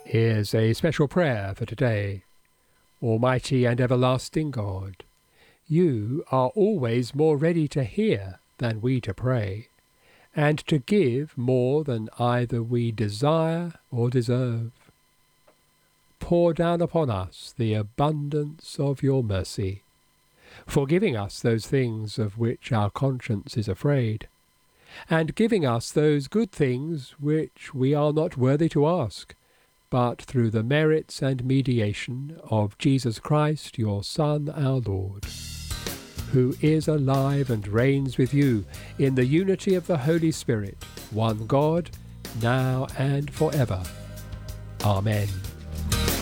Here's a special prayer for today. Almighty and everlasting God, you are always more ready to hear than we to pray, and to give more than either we desire or deserve. Pour down upon us the abundance of your mercy, forgiving us those things of which our conscience is afraid, and giving us those good things which we are not worthy to ask, but through the merits and mediation of Jesus Christ, your Son, our Lord, who is alive and reigns with you in the unity of the Holy Spirit, one God, now and forever. Amen.